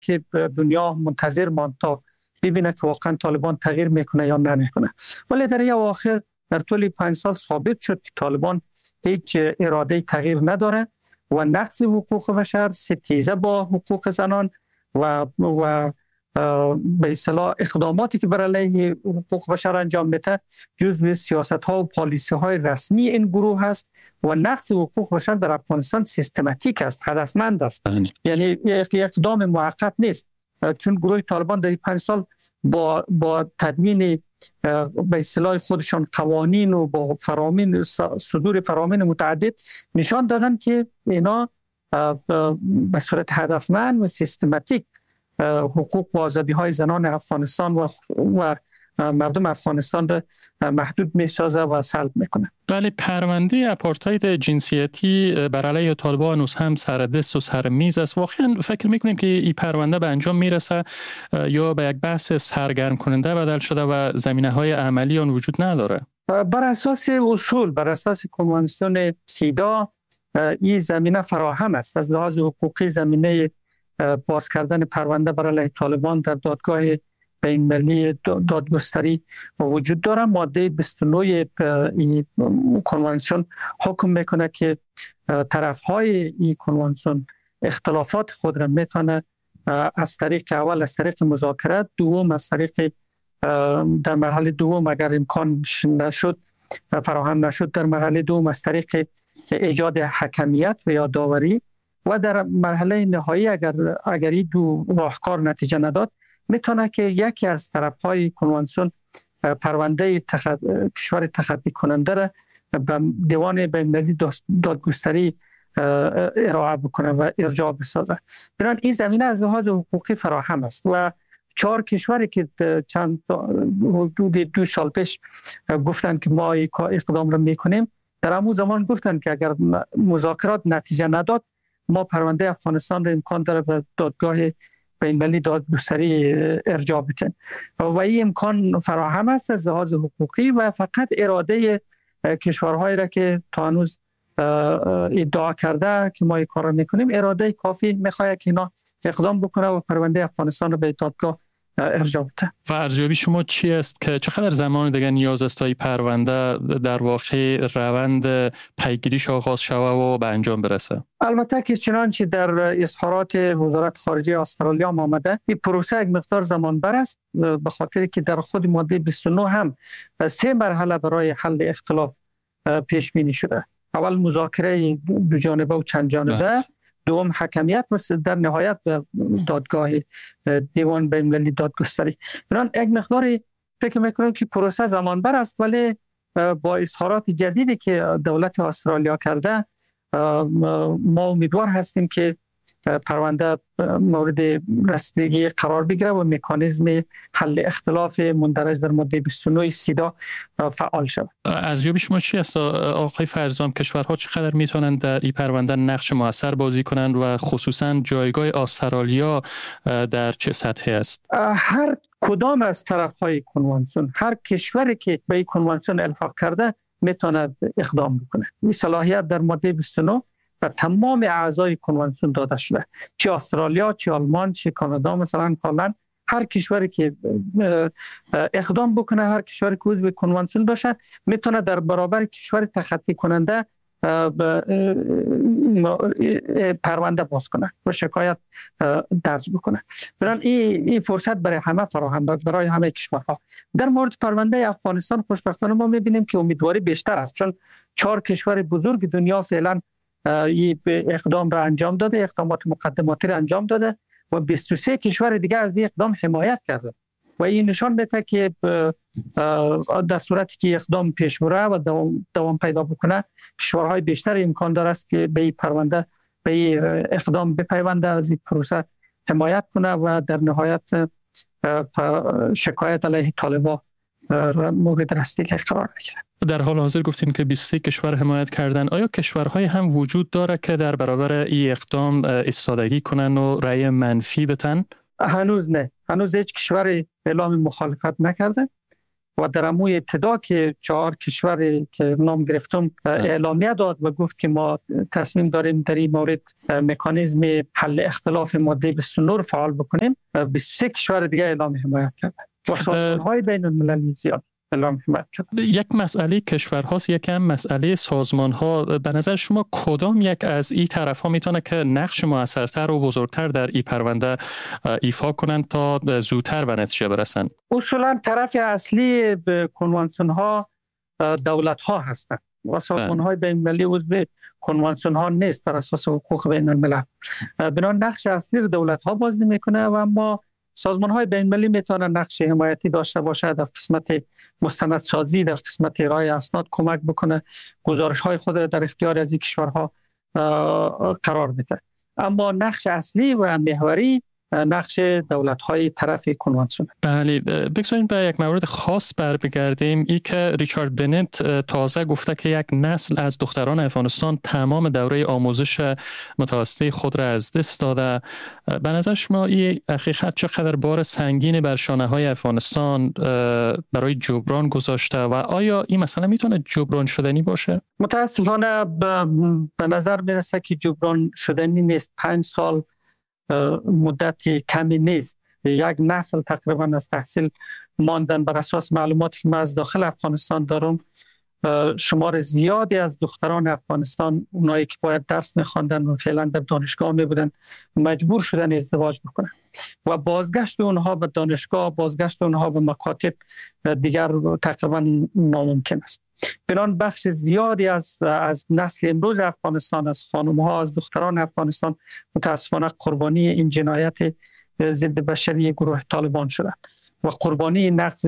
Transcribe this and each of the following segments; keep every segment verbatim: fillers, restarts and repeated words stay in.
که دنیا منتظر ماند تا ببینه که واقعا طالبان تغییر میکنه یا نمیکنه. ولی در یه آخر در طول پنج سال ثابت شد که طالبان هیچ اراده تغییر نداره و نقض حقوق بشر، ستیزه با حقوق زنان و و به اصطلاح اقداماتی که بر علیه حقوق بشر انجام میده جزو سیاست ها و پالیسی های رسمی این گروه هست و نقض حقوق بشر در افغانستان سیستماتیک است، هدفمند است. یعنی یک اقدام موقت نیست، چون گروه طالبان در پنج سال با با تدوین به اصطلاح خودشان قوانین و با فرامین صدور فرامین متعدد نشان دادن که اینا به صورت هدفمند و سیستماتیک حقوق و آزادی های زنان افغانستان و, و مردم افغانستان را محدود می سازه و سلب میکنه. ولی پرونده آپارتاید جنسیتی بر علیه طالبان هنوز هم سر دست و سر میز است. واقعا فکر میکنیم که این پرونده به انجام میرسه یا به یک بحث سرگرم کننده بدل شده و زمینه های عملی آن وجود نداره؟ بر اساس اصول، بر اساس کنوانسیون سیدا این زمینه فراهم است. از لحاظ حقوقی زمینه باز کردن پرونده بر علیه طالبان در دادگاه بین‌المللی دادگستری وجود داره. ماده بیست و نه این کنوانسیون حکم میکنه که طرف‌های این کنوانسیون اختلافات خود را میتونه از طریق اول از طریق مذاکرات، دوم از طریق در مرحله دوم اگر امکان نشد فراهم نشد در مرحله دوم از طریق ایجاد حکمیت و یا داوری و در مرحله نهایی اگر اگر این دو راهکار نتیجه نداد میتونه که یکی از طرف‌های کنوانسیون پرونده تخد... کشور تخطی کننده را به دیوان بین‌المللی دادگستری ارائه بکنه و ارجاع بسازه. برای این زمینه از لحاظ حقوقی فراهم است و چهار کشوری که چند حدود دو سال پیش گفتن که ما اقدام را میکنیم، در همون زمان گفتن که اگر مذاکرات نتیجه نداد ما پرونده افغانستان را امکان داره به دادگاه بین‌المللی دادگستری ارجاع بدیم و این امکان فراهم است از لحاظ حقوقی و فقط اراده کشورهایی را که تا هنوز ادعا کرده که ما این کار را میکنیم اراده کافی میخواد که اینا اقدام بکنه و پرونده افغانستان را به دادگاه ارجاع بده. و ارزیابی شما چی است که چقدر زمان دیگه نیاز است تا این پرونده در واقع روند پیگیریش آغاز شود و به انجام برسه؟ البته که چنانچه در اظهارات وزارت خارجه استرالیا آمده این پروسه یک مقدار زمان بر است، به خاطر که در خود ماده بیست و نه هم سه مرحله برای حل اختلاف پیش بینی شده. اول مذاکره دو جانبه و چند جانبه، دوم حکمیت و در نهایت به دادگاه دیوان بین‌المللی دادگستری. برای یک مقدار فکر میکنم که پروسه زمان بر است، ولی با اظهارات جدیدی که دولت استرالیا کرده ما امیدوار هستیم که پرونده مورد رسیدگی قرار بگیره و مکانیزم حل اختلاف مندرج در ماده بیست و نه سیدا فعال شود. ارزیابی شما چی است آقای فرزام؟ کشورها چقدر میتونن در این پرونده نقش موثر بازی کنند و خصوصا جایگاه استرالیا در چه سطحی است؟ هر کدام از طرف‌های کنوانسیون، هر کشوری که به این کنوانسیون الحاق کرده میتونه اقدام بکنه. این صلاحیت در ماده بیست و نه و تمام اعضای کنوانسیون داده شده، چه استرالیا، چه آلمان، چه کانادا، مثلا کلا هر کشوری که اقدام بکنه، هر کشوری که عضو کنوانسیون باشه میتونه در برابر کشور تخطی کننده پرونده باز کنه و شکایت درج بکنه. برای این این فرصت برای همه فراهم است، برای همه کشورها. در مورد پرونده افغانستان خوشبختانه ما میبینیم که امیدواری بیشتر است، چون چهار کشور بزرگ دنیا فعلا این اقدام را انجام داده، اقدامات مقدماتی را انجام داده و بیست و سه کشور دیگه از این اقدام حمایت کرده و این نشان میده که در صورتی که اقدام پیش بره و دوام, دوام پیدا بکنه کشورهای بیشتر امکان داره است که به این پرونده به این اقدام بپیونده، از این پروسه حمایت کنه و در نهایت شکایت علیه طالبان مورد رسیدگی قرار بگیره. در حال حاضر گفتین که بیست و سه کشور حمایت کردن. آیا کشورهای هم وجود داره که در برابر این اقدام ایستادگی کنن و رأی منفی بتن؟ هنوز نه. هنوز هیچ کشور اعلام مخالفت نکرده و در اموی ابتدا که چهار کشور که نام گرفتم اعلامیه داد و گفت که ما تصمیم داریم در این مورد مکانیزم حل اختلاف ماده بیست و نه رو فعال بکنیم، بیست و سه کشور دیگه اعلام حمایت کرد و سازمان‌های بین المللی زیاد اعلام حمایت کرد. یک مسئله کشورهاست، یکم مسئله سازمان‌ها. به نظر شما کدام یک از این طرف‌ها میتونه که نقش موثرتر و بزرگتر در این پرونده ایفا کنند تا زودتر به نتیجه برسند؟ اصولا طرف اصلی به کنوانسیون‌ها دولت‌ها هستند و سازمان‌های بین المللی عضو کنوانسیون‌ها نیست بر اساس حقوق بین الملل. بنابراین نقش اصلی رو دولت‌ها بازی میکنه و اما سازمان‌های بین المللی میتونن نقش حمایتی داشته باشه، در قسمت مستندسازی، در قسمت ارائه اسناد کمک بکنه، گزارش‌های خود در اختیار از این کشورها قرار بده. اما نقش اصلی و محوری نقش دولت‌های طرف کنوانسیون. بله، بگذارید به یک مورد خاص بر بگردیم. ای که ریچارد بنت تازه گفته که یک نسل از دختران افغانستان تمام دوره آموزش متوسطه خود را از دست داده. به نظر شما این حقیقت چقدر بار سنگینی بر شانه‌های افغانستان برای جبران گذاشته و آیا این مسئله میتونه جبران شدنی باشه؟ متاسفانه به نظر میرسه که جبران شدنی نیست. پنج سال مدت کمی نیست. یک نسل تقریبا از تحصیل ماندن. بر اساس معلوماتی که من از داخل افغانستان دارم، شمار زیادی از دختران افغانستان، اونایی که باید درس می‌خواندن و فعلا در دانشگاه می‌بودن، مجبور شدن ازدواج بکنن و بازگشت اونها به دانشگاه، بازگشت اونها به مکاتب دیگر تقریبا ناممکن است. بنان بخش زیادی از از نسل امروز افغانستان، از خانم‌ها، از دختران افغانستان متاسفانه قربانی این جنایت ضد بشری گروه طالبان شدند و قربانی نقض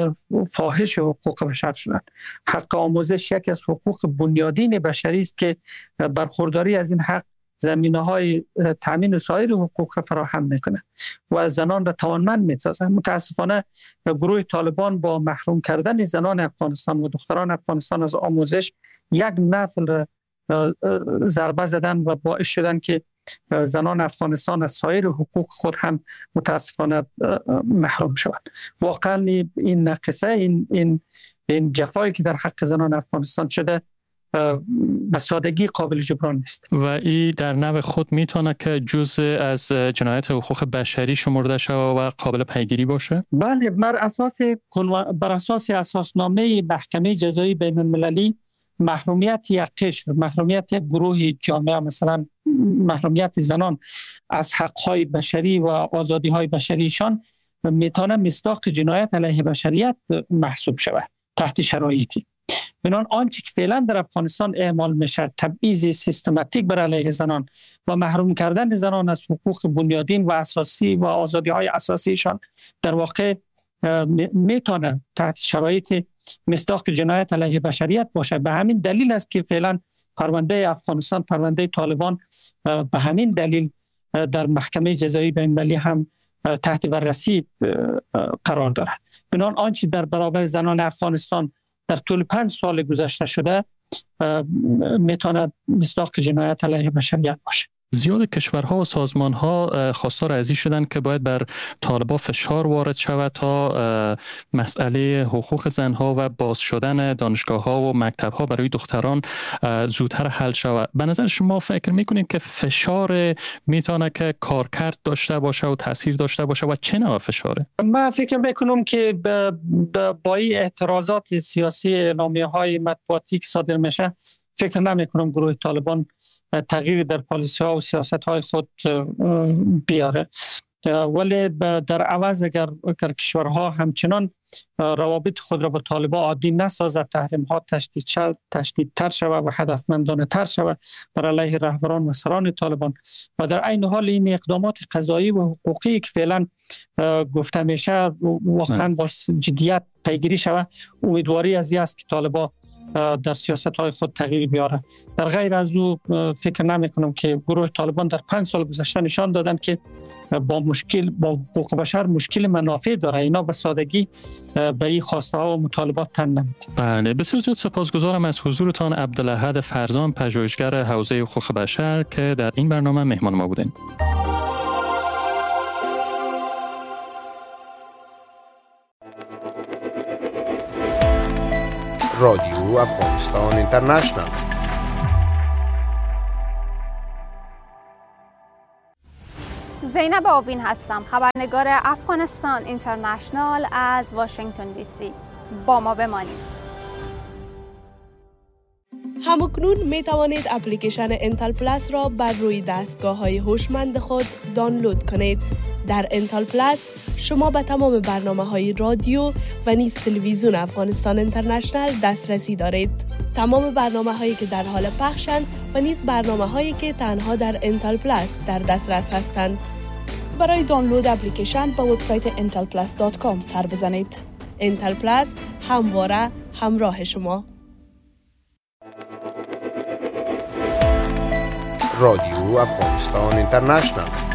فاحش حقوق بشر شدند. حق آموزش یکی از حقوق بنیادین بشری است که برخورداری از این حق زمینه‌های تامین سایر حقوق فراهم میکنه و زنان را توانمند میسازه. متاسفانه گروه طالبان با محروم کردن زنان افغانستان و دختران افغانستان از آموزش یک نسل را ضربه زدن و باعث شدن که زنان افغانستان از سایر حقوق خود هم متاسفانه محروم شوند. واقعا این نقصه، این این این جفایی که در حق زنان افغانستان شده به سادگی قابل جبران نیست و این در نوع خود میتونه که جزء از جنایت حقوق بشری شمرده شود و قابل پیگیری باشه؟ بله، بر اساس بر اساس اساسنامه محکمه جزایی بین المللی محرومیت یک قشر، محرومیت یک گروه جامعه، مثلا محرومیت زنان از حق‌های بشری و آزادی‌های بشریشان میتونه مصداق جنایت علیه بشریت محسوب شود تحت شرایطی. بنان آنچه که فعلا در افغانستان اعمال میشه، تبعیض سیستماتیک بر علیه زنان و محروم کردن زنان از حقوق بنیادین و اساسی و آزادی‌های اساسیشان، در واقع میتونه تحت شرایط مصداق جنایت علیه بشریت باشه. به همین دلیل است که فعلا پرونده افغانستان، پرونده طالبان، به همین دلیل در محکمه جزایی بین المللی هم تحت بررسی قرار دارد. بنان آنچه در برابر زنان افغانستان در طول پنج سال گذشته شده میتونه مصداق جنایت علیه بشریت باشه. زیاد کشورها و سازمانها خواستار از این شدن که باید بر طالبان فشار وارد شود تا مسئله حقوق زنها و باز شدن دانشگاه‌ها و مکتب‌ها برای دختران زودتر حل شود. به نظر شما فکر می‌کنید که فشار میتونه که کارکرد داشته باشه و تاثیر داشته باشه و چه نوع فشاره؟ من فکر می‌کنم که با این اعتراضات سیاسی اعلامیه‌های مطبوعاتی که صادر میشه، فکر نمی‌کنم گروه طالبان تغییر در پالیسی ها و سیاست های خود بیاره، ولی در عوض اگر, اگر کشورها همچنان روابط خود را با طالبان عادی نسازد، تحریم ها تشدید شد، تشدید تر شود و هدفمندانه تر شود بر علیه رهبران و سران طالبان و در عین حال این اقدامات قضایی و حقوقی که فعلا گفته میشه واقعا با جدیت پیگیری شود، امیدواری از این است که طالبان در سیاست های خود تغییر بیاره. در غیر از او فکر نمی کنم که گروه طالبان در پنج سال گذشته نشان دادن که با مشکل با حقوق بشر مشکل منافع داره. اینا به سادگی به این خواسته ها و مطالبات تن نمیدن. بله، بسیار زیاد سپاسگزارم از حضورتان عبدالاحد فرزان، پژوهشگر حوزه حقوق بشر که در این برنامه مهمان ما بودین. رادیو افغانستان اینترنشنال. زینب آوین هستم، خبرنگار افغانستان اینترنشنال از واشنگتن دی سی. با ما بمانید. همکنون می توانید اپلیکیشن انتل پلاس را بر روی دستگاه های هوشمند خود دانلود کنید. در انتل پلاس شما به تمام برنامه های رادیو و نیز تلویزیون افغانستان اینترنشنال دسترسی دارید. تمام برنامه هایی که در حال پخشند و نیز برنامه هایی که تنها در انتل پلاس در دسترس هستند. برای دانلود اپلیکیشن به وبسایت انتل پلاس دات کام سر بزنید. انتل پلاس همواره همراه شما. رادیو افغانستان اینترنشنال.